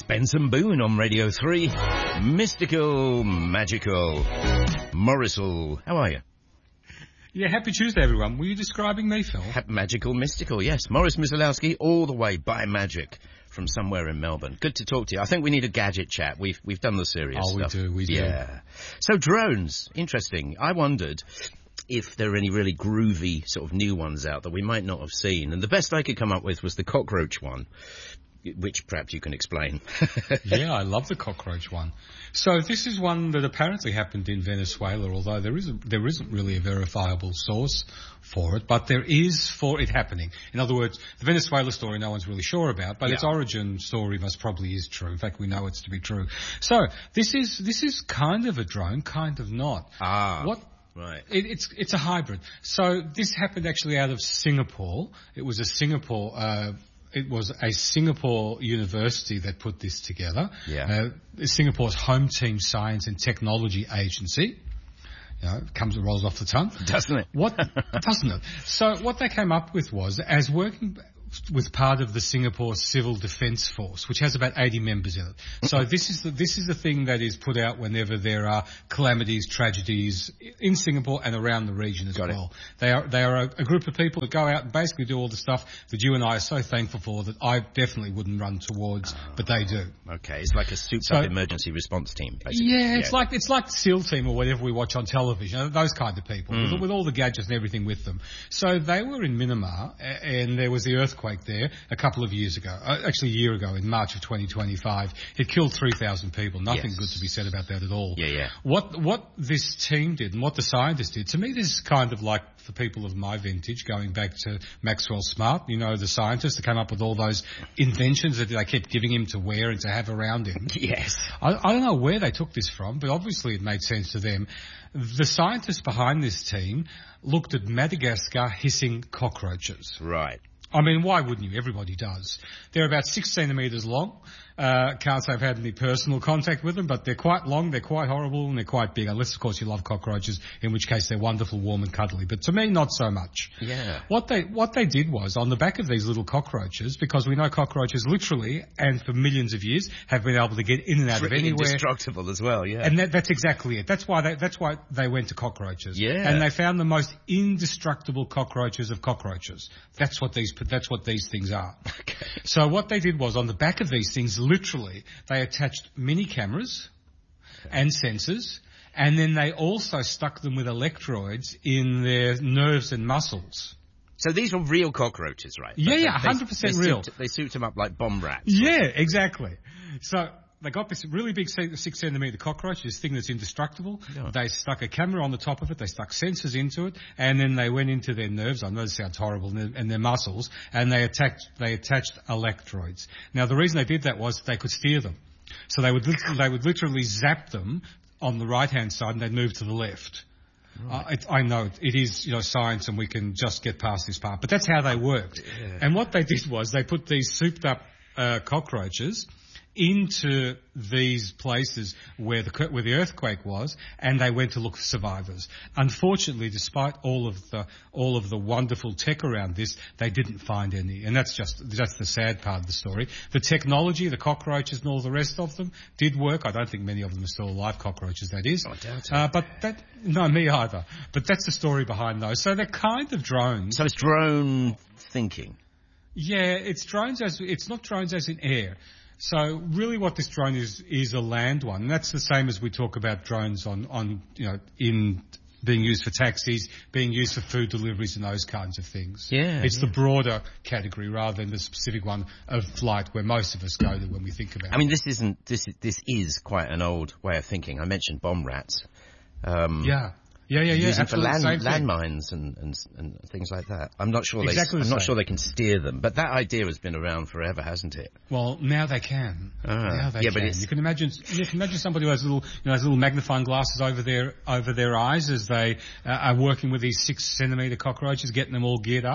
Benson Boone on Radio 3. Mystical, magical. Morrisall, how are you? Yeah, happy Tuesday, everyone. Were you describing me, Phil? Magical, mystical, yes. Morris Misalowski, all the way by magic from somewhere in Melbourne. Good to talk to you. I think we need a gadget chat. We've done the serious stuff. We do. Yeah. So drones, interesting. I wondered if there are any really groovy sort of new ones out that we might not have seen. And the best I could come up with was the cockroach one, which perhaps you can explain. Yeah, I love the cockroach one. So this is one that apparently happened in Venezuela, although there isn't really a verifiable source for it, but there is for it happening. In other words, the Venezuela story no one's really sure about, but its origin story probably is true. In fact, we know it's to be true. So this is kind of a drone, kind of not. Right. It's a hybrid. So this happened actually out of Singapore. It was a Singapore university that put this together. Yeah. Singapore's Home Team Science and Technology Agency. It rolls off the tongue. Doesn't it? Doesn't it? So what they came up with was, as working with part of the Singapore Civil Defence Force, which has about 80 members in it. So this is the thing that is put out whenever there are calamities, tragedies in Singapore and around the region as well. They are a group of people that go out and basically do all the stuff that you and I are so thankful for that I definitely wouldn't run towards, but they do. Okay, it's like a souped-up emergency response team, basically. Yeah, it's like the SEAL team or whatever we watch on television, those kind of people, with all the gadgets and everything with them. So they were in Myanmar, and there was the earthquake there a couple of years ago, actually a year ago in March of 2025. It killed 3,000 people. Nothing good to be said about that at all. Yeah. What this team did and what the scientists did, to me this is kind of like, for people of my vintage, going back to Maxwell Smart, the scientist that came up with all those inventions that they kept giving him to wear and to have around him. Yes. I don't know where they took this from, but obviously it made sense to them. The scientists behind this team looked at Madagascar hissing cockroaches. Right. I mean, why wouldn't you? Everybody does. They're about 6 centimetres long. Can't say I've had any personal contact with them, but they're quite long, they're quite horrible, and they're quite big, unless, of course, you love cockroaches, in which case they're wonderful, warm and cuddly. But to me, not so much. Yeah. What they did was, on the back of these little cockroaches, because we know cockroaches literally, and for millions of years, have been able to get in and out of anywhere. Indestructible as well, yeah. And that's exactly it. That's why they went to cockroaches. Yeah. And they found the most indestructible cockroaches of cockroaches. That's what these things are. Okay. So what they did was, on the back of these things, literally, they attached mini cameras and sensors, and then they also stuck them with electrodes in their nerves and muscles. So these were real cockroaches, right? Yeah, 100% real. They souped them up like bomb rats. Yeah, exactly. So they got this really big 6 centimetre cockroach, this thing that's indestructible. Yeah. They stuck a camera on the top of it, they stuck sensors into it, and then they went into their nerves, I know this sounds horrible, and their muscles, and they attached electrodes. Now the reason they did that was they could steer them. So they would literally zap them on the right-hand side and they'd move to the left. Right. I know it is, science, and we can just get past this part, but that's how they worked. Yeah. And what they did was they put these souped up cockroaches into these places where the earthquake was, and they went to look for survivors. Unfortunately, despite all of the wonderful tech around this, they didn't find any, and that's the sad part of the story. The technology, the cockroaches, and all the rest of them did work. I don't think many of them are still alive, cockroaches, that is. I doubt it. No, me either. But that's the story behind those. So they're kind of drones. So it's drone thinking. Yeah, it's not drones as in air. So really what this drone is a land one. And that's the same as we talk about drones in being used for taxis, being used for food deliveries and those kinds of things. Yeah. It's the broader category rather than the specific one of flight where most of us go to when we think about it. I mean, this is quite an old way of thinking. I mentioned bomb rats. Yeah. Using for landmines and things like that. I'm not sure they can steer them, but that idea has been around forever, hasn't it? Well, now they can. Now they can. But you can imagine somebody who has little magnifying glasses over their eyes as they are working with these 6 centimetre cockroaches, getting them all geared up.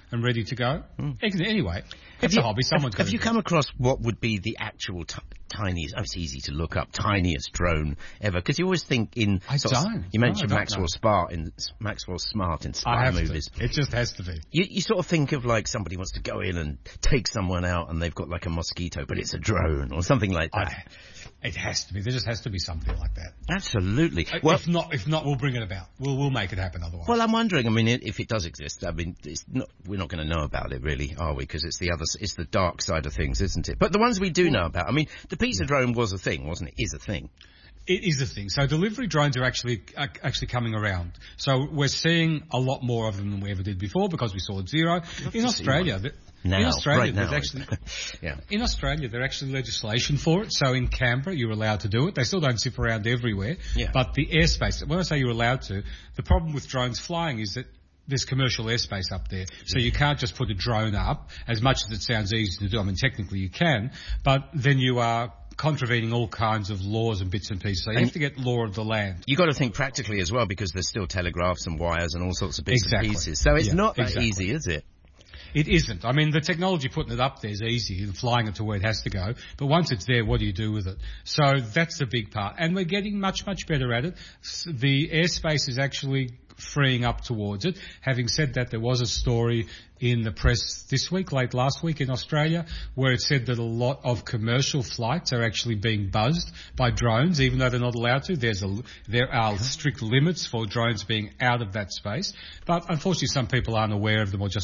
and ready to go. Anyway, it's a hobby. Have you come across what would be the actual tiniest? Oh, it's easy to look up tiniest drone ever, because you always think in. You mentioned Maxwell Smart in spy movies. It just has to be. You sort of think of like somebody wants to go in and take someone out, and they've got like a mosquito, but it's a drone or something like that. It has to be. There just has to be something like that. Absolutely. Well, if not, we'll bring it about. We'll make it happen otherwise. Well, I'm wondering. I mean, if it does exist, I mean, we're not going to know about it, really, are we? Because it's the dark side of things, isn't it? But the ones we do know about. I mean, the pizza drone was a thing, wasn't it? Is a thing. It is a thing. So delivery drones are actually coming around. So we're seeing a lot more of them than we ever did before, because we saw zero in Australia. In Australia, there's actually legislation for it. So in Canberra, you're allowed to do it. They still don't zip around everywhere. Yeah. But the airspace, when I say you're allowed to, the problem with drones flying is that there's commercial airspace up there. So you can't just put a drone up, as much as it sounds easy to do. I mean, technically you can, but then you are contravening all kinds of laws and bits and pieces. So you have to get law of the land. You've got to think practically as well, because there's still telegraphs and wires and all sorts of bits and pieces. So it's not that easy, is it? It isn't. I mean, the technology putting it up there is easy, and flying it to where it has to go. But once it's there, what do you do with it? So that's the big part. And we're getting much, much better at it. The airspace is actually freeing up towards it. Having said that, there was a story in the press this week, late last week in Australia, where it said that a lot of commercial flights are actually being buzzed by drones, even though they're not allowed to. There are strict limits for drones being out of that space. But unfortunately, some people aren't aware of them or just